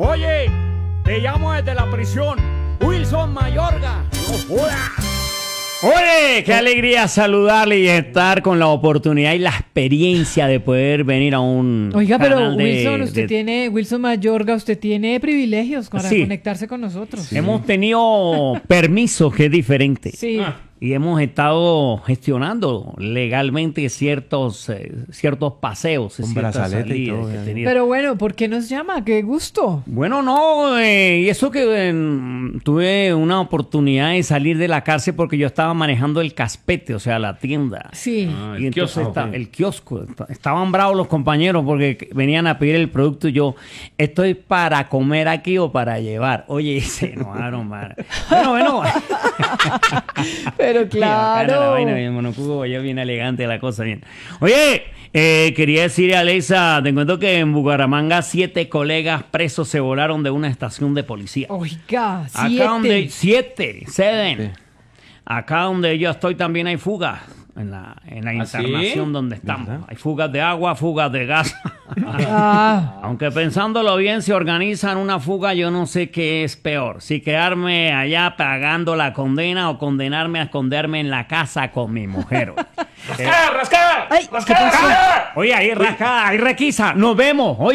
Oye, te llamo desde la prisión. Wilson Mayorga. Oye, qué alegría saludarle y estar con la oportunidad y la experiencia de poder venir a un Oiga, pero canal Wilson Mayorga, usted tiene privilegios para Sí. conectarse con nosotros. Sí. Hemos tenido permisos, que es diferente. Sí. Y hemos estado gestionando legalmente ciertos paseos, Con ciertas brazalete y salidas todo, que ya. he tenido. Pero bueno, ¿por qué nos llama? ¡Qué gusto! Bueno, no, y eso que tuve una oportunidad de salir de la cárcel porque yo estaba manejando el caspete, o sea, la tienda. Sí. Y entonces el kiosco. Estaban bravos los compañeros porque venían a pedir el producto y yo, ¿estoy para comer aquí o para llevar? Oye, se enojaron, man. Bueno. Pero Bacana la claro. vaina, bien monocuco, ya bien elegante la cosa, bien. Oye, quería decirle a Alexa, te cuento que en Bucaramanga 7 colegas presos se volaron de una estación de policía. Oiga, Acá donde 7. 7. Acá donde yo estoy también hay fugas. En la internación donde estamos. ¿Verdad? Hay fugas de agua, fugas de gas. Ah, Aunque pensándolo bien, si organizan una fuga, yo no sé qué es peor. Si quedarme allá pagando la condena o condenarme a esconderme en la casa con mi mujer. ¡Rascar! ay, ¿qué pasó? Oye, ahí rascada, ahí requisa. Nos vemos. Oye.